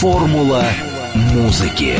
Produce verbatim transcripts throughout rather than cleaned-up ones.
Формула музыки.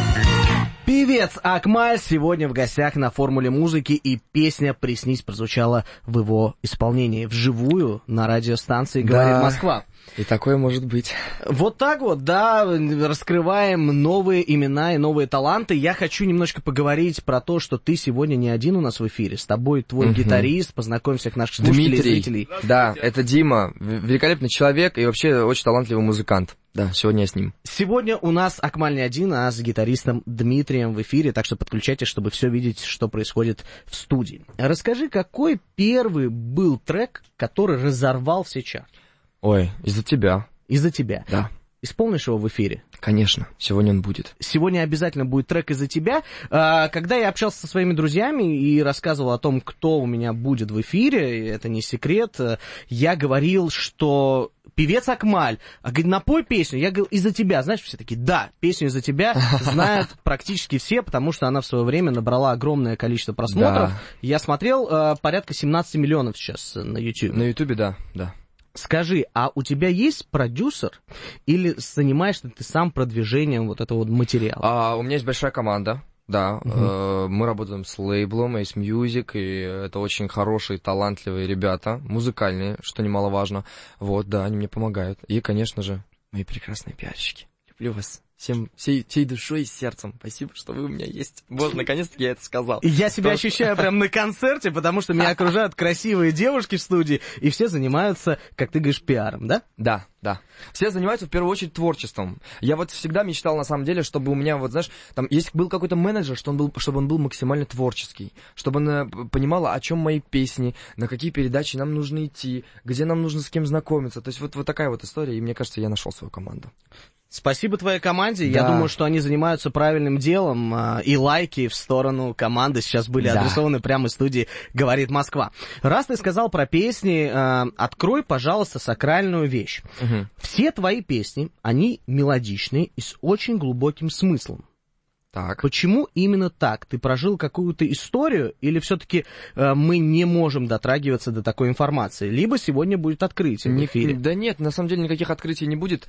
Певец Акмаль сегодня в гостях на «Формуле музыки», и песня «Приснись» прозвучала в его исполнении вживую на радиостанции «Говорит Да. Москва». И такое может быть. Вот так вот, да, раскрываем новые имена и новые таланты. Я хочу немножко поговорить про то, что ты сегодня не один у нас в эфире. С тобой твой Мгм. гитарист, познакомь всех наших слушателей и Дмитрий. зрителей. Да, это Дима, в- великолепный человек и вообще очень талантливый музыкант. Да, сегодня я с ним. Сегодня у нас Акмаль не один, а с гитаристом Дмитрием в эфире, так что подключайтесь, чтобы все видеть, что происходит в студии. Расскажи, какой первый был трек, который разорвал все чарты? Ой, из-за тебя. Из-за тебя. Да, Исполнишь его в эфире? конечно, сегодня он будет. Сегодня обязательно будет трек «Из-за тебя». А, Когда я общался со своими друзьями и рассказывал о том, кто у меня будет в эфире, это не секрет, я говорил, что певец Акмаль, а говорит, напой песню. Я говорил, «Из-за тебя». Знаешь, все такие, да, песню «Из-за тебя» знают практически все, потому что она в свое время набрала огромное количество просмотров. Да. Я смотрел, а, порядка семнадцать миллионов сейчас на YouTube. На Ютубе, да, да. Скажи, а у тебя есть продюсер или занимаешься ты сам продвижением вот этого вот материала? А, у меня есть большая команда, да. Мгм. Э, мы работаем с лейблом Ace Music, и это очень хорошие, талантливые ребята, музыкальные, что немаловажно. Вот, да, они мне помогают. И, конечно же, мои прекрасные пиарщики. Люблю вас всем, всей, всей душой и сердцем. Спасибо, что вы у меня есть. Вот, наконец-таки я это сказал. Я себя Потому ощущаю прям на концерте, потому что меня окружают красивые девушки в студии, и все занимаются, как ты говоришь, пиаром, да? Да, да. Все занимаются в первую очередь творчеством. Я вот всегда мечтал, на самом деле, чтобы у меня, вот знаешь, там, если был какой-то менеджер, что он был, чтобы он был максимально творческий, чтобы он э, понимал, о чем мои песни, на какие передачи нам нужно идти, где нам нужно с кем знакомиться. То есть вот, вот такая вот история, и мне кажется, я нашел свою команду. Спасибо твоей команде. Я Да. думаю, что они занимаются правильным делом, а, и лайки в сторону команды сейчас были Да. адресованы прямо из студии «Говорит Москва». Раз ты сказал про песни, а, открой, пожалуйста, сакральную вещь. Мгм. Все твои песни, они мелодичные и с очень глубоким смыслом. Так. Почему именно так? Ты прожил какую-то историю, или все-таки э, мы не можем дотрагиваться до такой информации? Либо сегодня будет открытие в Ни- эфире. Да нет, на самом деле никаких открытий не будет.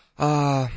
А,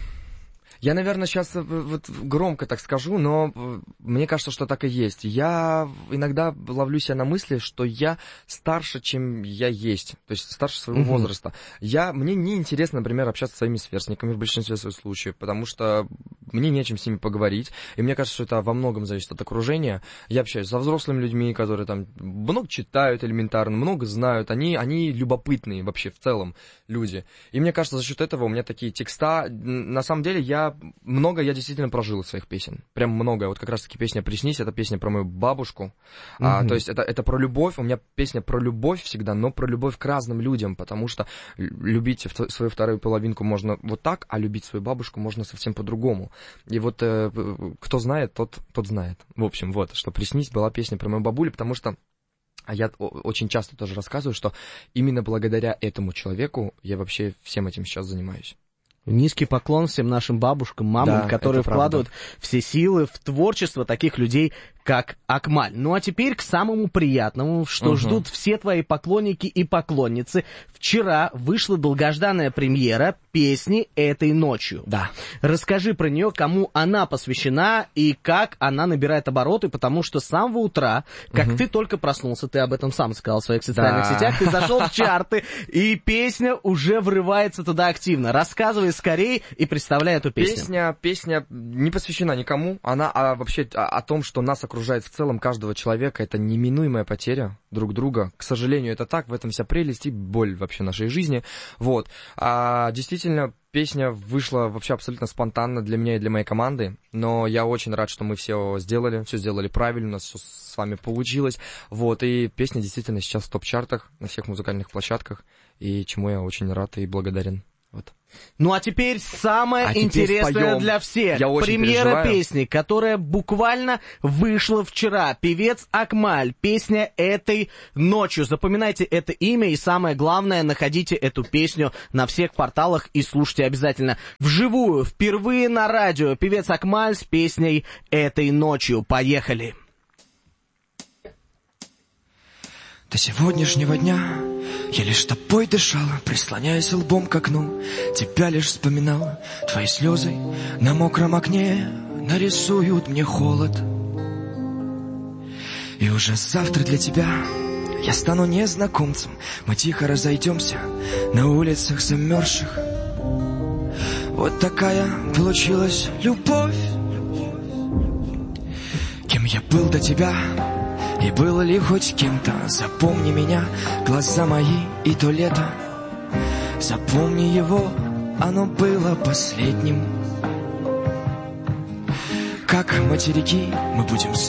я, наверное, сейчас вот громко так скажу, но э, мне кажется, что так и есть. Я иногда ловлю себя на мысли, что я старше, чем я есть, то есть старше своего Мгм. возраста. Я, мне не интересно, например, общаться с своими сверстниками в большинстве своих случаев, потому что мне не о чем с ними поговорить, и мне кажется, что это во многом зависит от окружения. Я общаюсь со взрослыми людьми, которые там много читают элементарно, много знают, они, они любопытные вообще в целом люди. И мне кажется, за счет этого у меня такие текста, н- на самом деле, я много я действительно прожил из своих песен. Прям много. Вот как раз-таки песня «Приснись» — это песня про мою бабушку. А, Мгм. то есть это, это про любовь. У меня песня про любовь всегда, но про любовь к разным людям, потому что л- любить в- свою вторую половинку можно вот так, а любить свою бабушку можно совсем по-другому. И вот э, кто знает, тот, тот знает. В общем, вот, что «Приснись» была песня про мою бабулю, потому что а я о- очень часто тоже рассказываю, что именно благодаря этому человеку я вообще всем этим сейчас занимаюсь. Низкий поклон всем нашим бабушкам, мамам, Да, которые это правда. вкладывают все силы в творчество таких людей, как Акмаль. Ну а теперь к самому приятному, что Мгм. ждут все твои поклонники и поклонницы. Вчера вышла долгожданная премьера песни «Этой ночью». Да. Расскажи про нее, кому она посвящена и как она набирает обороты, потому что с самого утра, как Мгм. ты только проснулся, ты об этом сам сказал в своих социальных Да. сетях, ты зашел в чарты, и песня уже врывается туда активно. Рассказывай скорее и представляй эту песню. Песня, песня не посвящена никому, она а, вообще о, о том, что нас окружает в целом каждого человека, это неминуемая потеря друг друга. К сожалению, это так, в этом вся прелесть и боль вообще нашей жизни. Вот. А, действительно, песня вышла вообще абсолютно спонтанно для меня и для моей команды, но я очень рад, что мы все сделали, все сделали правильно, у нас все с вами получилось. Вот, и песня действительно сейчас в топ-чартах на всех музыкальных площадках, и чему я очень рад и благодарен. Вот. Ну а теперь самое А теперь интересное споем. для всех. Я очень Премьера переживаю. песни, которая буквально вышла вчера. Певец Акмаль. Песня «Этой ночью». Запоминайте это имя и самое главное, находите эту песню на всех порталах и слушайте обязательно вживую. Впервые на радио. Певец Акмаль с песней «Этой ночью». Поехали. До сегодняшнего дня Я лишь тобой дышала, прислоняясь лбом к окну. Тебя лишь вспоминала, твои слезы на мокром окне нарисуют мне холод. И уже завтра для тебя я стану незнакомцем. Мы тихо разойдемся на улицах замерзших. Вот такая получилась любовь. Кем я был до тебя, и был ли хоть кем-то? Запомни меня, глаза мои и то лето. Запомни его, оно было последним. Как материки мы будем